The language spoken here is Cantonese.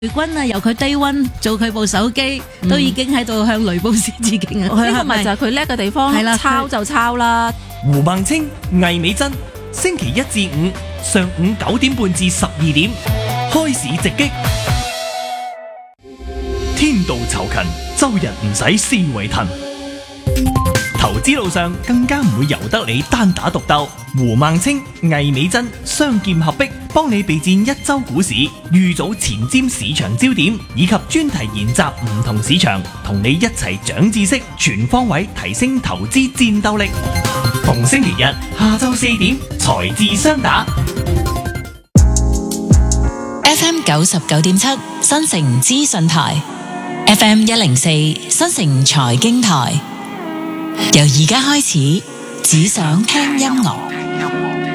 雷軍啊，由佢低溫做佢部手機，都已經喺度向雷布斯致敬啊！ 呢個咪就係佢叻嘅地方， 係啦抄就抄啦。 胡孟青、魏美珍，星期一至五上午9點半至12點，開市直擊。天道酬勤，周日唔使思維騰。投資路上更加唔會由得你單打獨鬥。胡孟青、魏美珍雙劍合璧，幫你備戰一周股市，預早前瞻市場焦點，以及專題研習唔同市場，同你一齊長知識，全方位提升投資戰鬥力。逢星期日下晝4點，財智雙打。 FM 99.7新城資訊台，FM 104新城財經台。由而家開始，只想聽音樂。